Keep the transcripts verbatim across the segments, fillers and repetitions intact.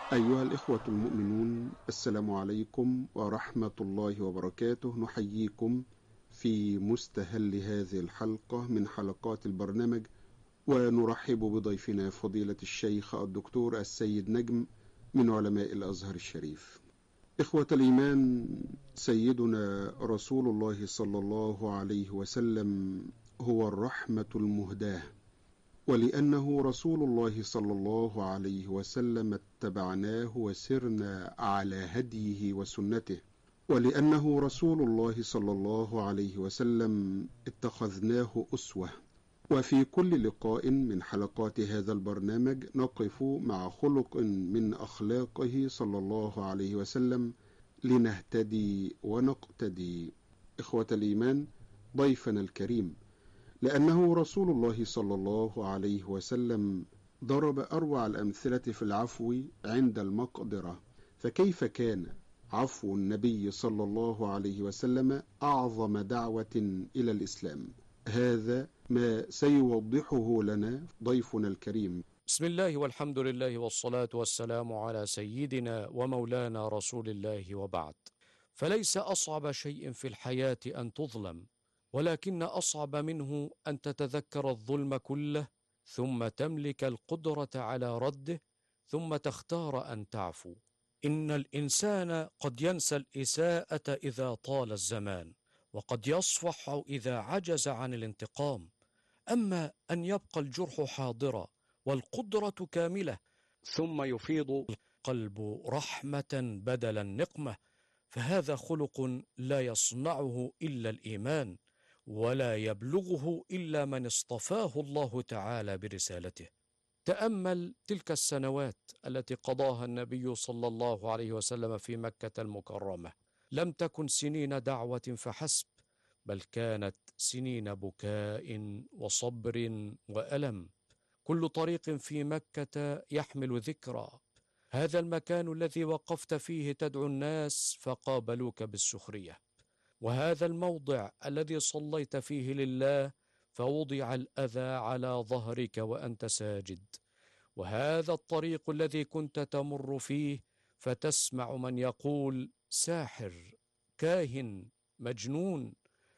أيها الإخوة المؤمنون، السلام عليكم ورحمة الله وبركاته. نحييكم في مستهل هذه الحلقة من حلقات البرنامج، ونرحب بضيفنا فضيلة الشيخ الدكتور السيد نجم من علماء الأزهر الشريف. إخوة الإيمان، سيدنا رسول الله صلى الله عليه وسلم هو الرحمة المهداة، ولأنه رسول الله صلى الله عليه وسلم اتبعناه وسرنا على هديه وسنته، ولأنه رسول الله صلى الله عليه وسلم اتخذناه أسوة. وفي كل لقاء من حلقات هذا البرنامج نقف مع خلق من أخلاقه صلى الله عليه وسلم لنهتدي ونقتدي. إخوة الإيمان، ضيفنا الكريم لأنه رسول الله صلى الله عليه وسلم ضرب أروع الأمثلة في العفو عند المقدرة، فكيف كان عفو النبي صلى الله عليه وسلم أعظم دعوة إلى الإسلام؟ هذا ما سيوضحه لنا ضيفنا الكريم. بسم الله والحمد لله والصلاة والسلام على سيدنا ومولانا رسول الله، وبعد. فليس أصعب شيء في الحياة أن تظلم، ولكن أصعب منه أن تتذكر الظلم كله ثم تملك القدرة على رده ثم تختار أن تعفو. إن الإنسان قد ينسى الإساءة إذا طال الزمان، وقد يصفح إذا عجز عن الانتقام، أما أن يبقى الجرح حاضرا والقدرة كاملة ثم يفيض القلب رحمة بدل النقمة، فهذا خلق لا يصنعه إلا الإيمان، ولا يبلغه إلا من اصطفاه الله تعالى برسالته. تأمل تلك السنوات التي قضاها النبي صلى الله عليه وسلم في مكة المكرمة، لم تكن سنين دعوة فحسب، بل كانت سنين بكاء وصبر وألم. كل طريق في مكة يحمل ذكرى. هذا المكان الذي وقفت فيه تدعو الناس فقابلوك بالسخرية، وهذا الموضع الذي صليت فيه لله فوضع الأذى على ظهرك وأنت ساجد، وهذا الطريق الذي كنت تمر فيه فتسمع من يقول ساحر، كاهن، مجنون،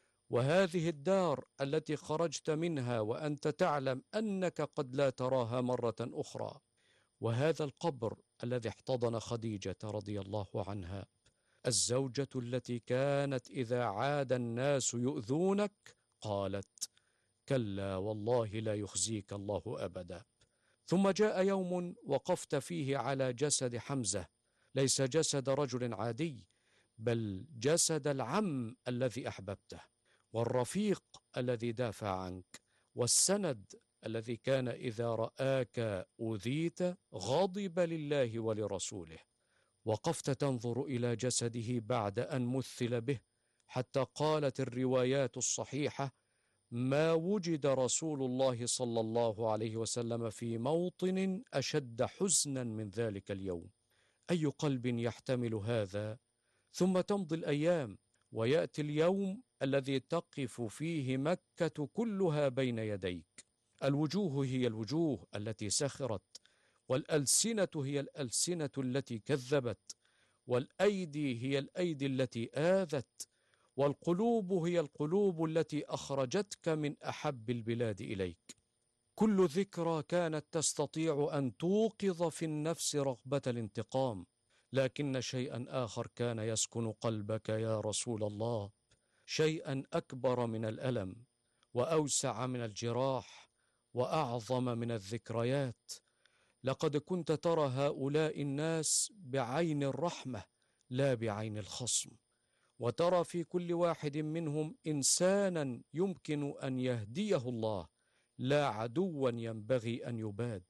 وهذه الدار التي خرجت منها وأنت تعلم أنك قد لا تراها مرة أخرى، وهذا القبر الذي احتضن خديجة رضي الله عنها، الزوجة التي كانت إذا عاد الناس يؤذونك قالت كلا والله لا يخزيك الله أبدا. ثم جاء يوم وقفت فيه على جسد حمزة، ليس جسد رجل عادي، بل جسد العم الذي أحببته، والرفيق الذي دافع عنك، والسند الذي كان إذا رآك أوذيت غضب لله ولرسوله. وقفت تنظر إلى جسده بعد أن مثل به، حتى قالت الروايات الصحيحة ما وجد رسول الله صلى الله عليه وسلم في موطن أشد حزنا من ذلك اليوم. أي قلب يحتمل هذا؟ ثم تمضي الأيام ويأتي اليوم الذي تقف فيه مكة كلها بين يديك. الوجوه هي الوجوه التي سخرت، والألسنة هي الألسنة التي كذبت، والأيدي هي الأيدي التي آذت، والقلوب هي القلوب التي أخرجتك من أحب البلاد إليك. كل ذكرى كانت تستطيع أن توقظ في النفس رغبة الانتقام، لكن شيئا آخر كان يسكن قلبك يا رسول الله، شيئا أكبر من الألم وأوسع من الجراح وأعظم من الذكريات. لقد كنت ترى هؤلاء الناس بعين الرحمة لا بعين الخصم، وترى في كل واحد منهم إنسانا يمكن أن يهديه الله، لا عدوا ينبغي أن يباد.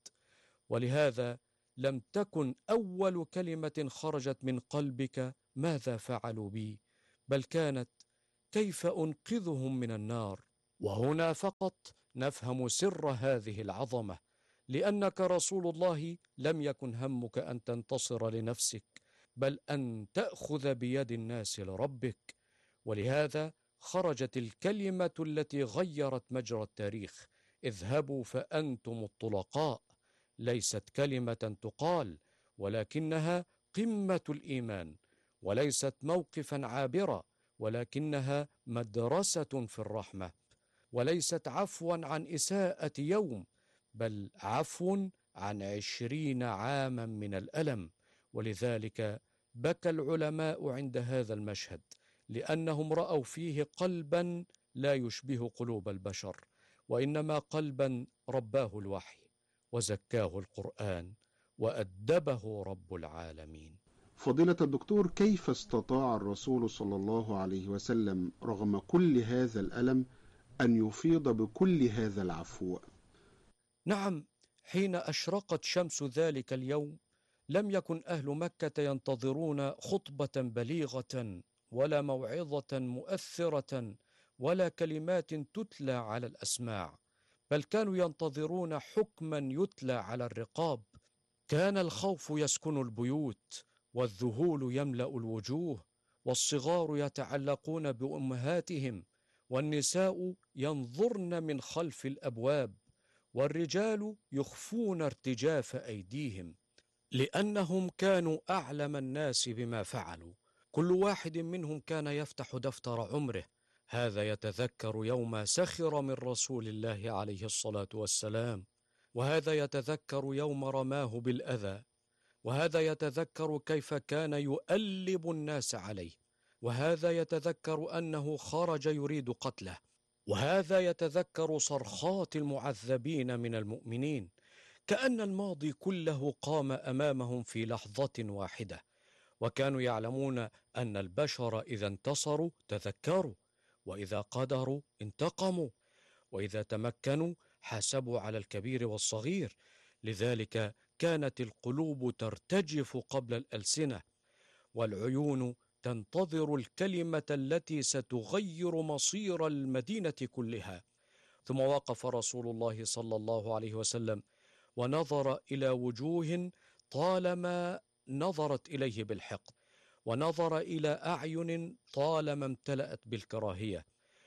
ولهذا لم تكن أول كلمة خرجت من قلبك ماذا فعلوا بي، بل كانت كيف أنقذهم من النار. وهنا فقط نفهم سر هذه العظمة، لأنك رسول الله لم يكن همك أن تنتصر لنفسك، بل أن تأخذ بيد الناس لربك. ولهذا خرجت الكلمة التي غيرت مجرى التاريخ: اذهبوا فأنتم الطلقاء. ليست كلمة تقال، ولكنها قمة الإيمان، وليست موقفا عابرا، ولكنها مدرسة في الرحمة، وليست عفوا عن إساءة يوم، بل عفو عن عشرين عاما من الألم. ولذلك بكى العلماء عند هذا المشهد، لأنهم رأوا فيه قلبا لا يشبه قلوب البشر، وإنما قلبا رباه الوحي وزكاه القرآن وأدبه رب العالمين. فضيلة الدكتور، كيف استطاع الرسول صلى الله عليه وسلم رغم كل هذا الألم أن يفيض بكل هذا العفو؟ نعم، حين أشرقت شمس ذلك اليوم لم يكن أهل مكة ينتظرون خطبة بليغة ولا موعظة مؤثرة ولا كلمات تتلى على الأسماع، بل كانوا ينتظرون حكما يتلى على الرقاب. كان الخوف يسكن البيوت، والذهول يملأ الوجوه، والصغار يتعلقون بأمهاتهم، والنساء ينظرن من خلف الأبواب، والرجال يخفون ارتجاف أيديهم، لأنهم كانوا أعلم الناس بما فعلوا. كل واحد منهم كان يفتح دفتر عمره، هذا يتذكر يوم سخر من رسول الله عليه الصلاة والسلام، وهذا يتذكر يوم رماه بالأذى، وهذا يتذكر كيف كان يؤلب الناس عليه، وهذا يتذكر أنه خرج يريد قتله، وهذا يتذكر صرخات المعذبين من المؤمنين، كأن الماضي كله قام أمامهم في لحظة واحدة. وكانوا يعلمون أن البشر إذا انتصروا تذكروا، وإذا قدروا انتقموا، وإذا تمكنوا حاسبوا على الكبير والصغير. لذلك كانت القلوب ترتجف قبل الألسنة، والعيون تنتظر الكلمة التي ستغير مصير المدينة كلها. ثم وقف رسول الله صلى الله عليه وسلم ونظر إلى وجوه طالما نظرت إليه بالحقد، ونظر إلى أعين طالما امتلأت بالكراهية،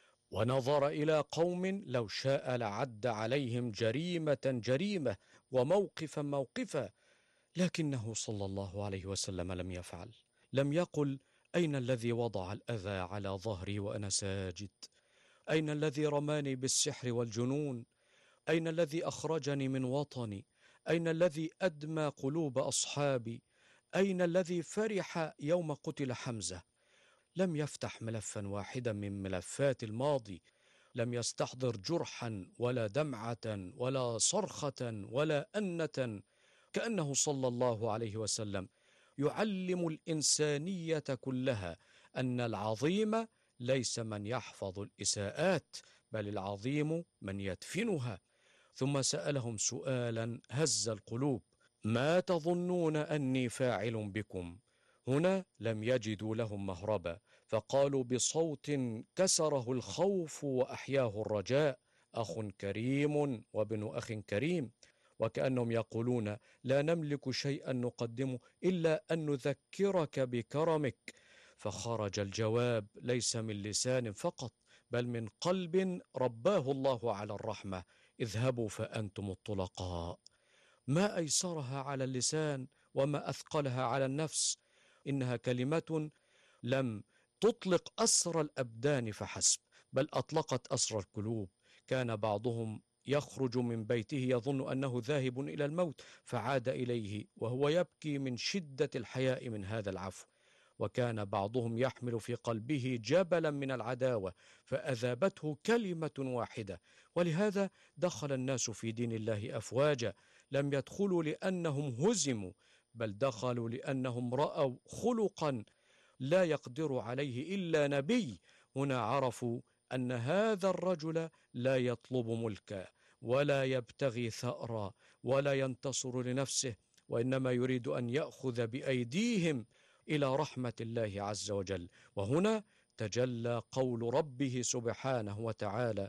ونظر إلى قوم لو شاء لعد عليهم جريمة جريمة وموقفا موقفا، لكنه صلى الله عليه وسلم لم يفعل. لم يقل: أين الذي وضع الأذى على ظهري وأنا ساجد؟ أين الذي رماني بالسحر والجنون؟ أين الذي أخرجني من وطني؟ أين الذي أدمى قلوب أصحابي؟ أين الذي فرح يوم قتل حمزة؟ لم يفتح ملفا واحدا من ملفات الماضي، لم يستحضر جرحا ولا دمعة ولا صرخة ولا أنة، كأنه صلى الله عليه وسلم يعلم الإنسانية كلها أن العظيم ليس من يحفظ الإساءات، بل العظيم من يدفنها. ثم سألهم سؤالا هز القلوب: ما تظنون أني فاعل بكم؟ هنا لم يجدوا لهم مهربا، فقالوا بصوت كسره الخوف وأحياه الرجاء: أخ كريم وابن أخ كريم. وكأنهم يقولون: لا نملك شيئا نقدمه إلا أن نذكرك بكرمك. فخرج الجواب ليس من لسان فقط، بل من قلب رباه الله على الرحمة: اذهبوا فأنتم الطلقاء. ما أيسرها على اللسان وما أثقلها على النفس. إنها كلمة لم تطلق أسر الأبدان فحسب، بل أطلقت أسر القلوب. كان بعضهم يخرج من بيته يظن أنه ذاهب إلى الموت، فعاد إليه وهو يبكي من شدة الحياء من هذا العفو. وكان بعضهم يحمل في قلبه جبلا من العداوة، فأذابته كلمة واحدة. ولهذا دخل الناس في دين الله أفواجا، لم يدخلوا لأنهم هزموا، بل دخلوا لأنهم رأوا خلقا لا يقدر عليه إلا نبي. هنا عرفوا أن هذا الرجل لا يطلب ملكا ولا يبتغي ثأرا ولا ينتصر لنفسه، وإنما يريد أن يأخذ بأيديهم إلى رحمة الله عز وجل. وهنا تجلى قول ربه سبحانه وتعالى: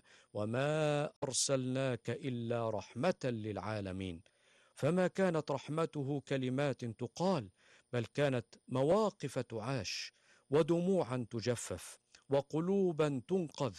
وما أرسلناك إلا رحمة للعالمين. فما كانت رحمته كلمات تقال، بل كانت مواقف تعاش، ودموعا تجفف، وقلوبا تنقذ،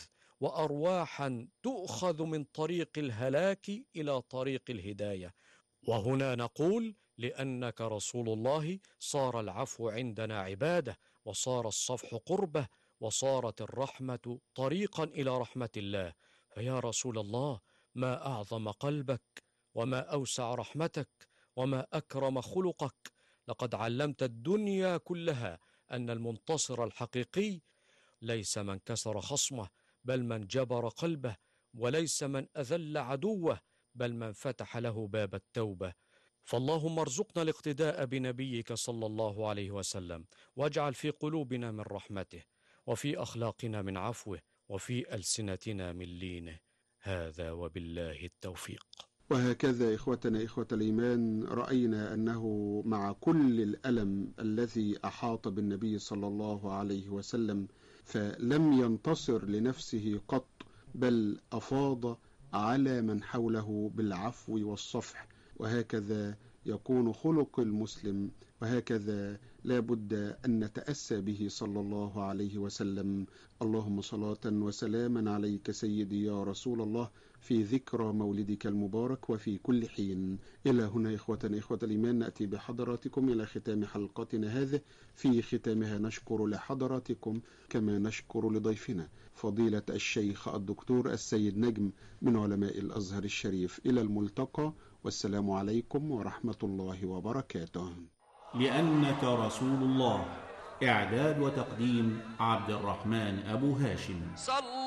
وأرواحا تؤخذ من طريق الهلاك إلى طريق الهداية. وهنا نقول: لأنك رسول الله صار العفو عندنا عبادة، وصار الصفح قربة، وصارت الرحمة طريقا إلى رحمة الله. فيا رسول الله، ما أعظم قلبك، وما أوسع رحمتك، وما أكرم خلقك. لقد علمت الدنيا كلها أن المنتصر الحقيقي ليس من كسر خصمه، بل من جبر قلبه، وليس من أذل عدوه، بل من فتح له باب التوبة. فاللهم ارزقنا الاقتداء بنبيك صلى الله عليه وسلم، واجعل في قلوبنا من رحمته، وفي أخلاقنا من عفوه، وفي ألسنتنا من لينه. هذا وبالله التوفيق. وهكذا إخوتنا إخوة الإيمان، رأينا أنه مع كل الألم الذي أحاط بالنبي صلى الله عليه وسلم فلم ينتصر لنفسه قط، بل أفاض على من حوله بالعفو والصفح. وهكذا يكون خلق المسلم، وهكذا لا بد أن نتأسى به صلى الله عليه وسلم. اللهم صلاة وسلاما عليك سيدي يا رسول الله، في ذكرى مولدك المبارك وفي كل حين. إلى هنا إخوتنا إخوة الإيمان نأتي بحضراتكم إلى ختام حلقتنا هذه. في ختامها نشكر لحضراتكم كما نشكر لضيفنا فضيلة الشيخ الدكتور السيد نجم من علماء الأزهر الشريف. إلى الملتقى، والسلام عليكم ورحمة الله وبركاته. لأنك رسول الله. إعداد وتقديم عبد الرحمن أبو هاشم.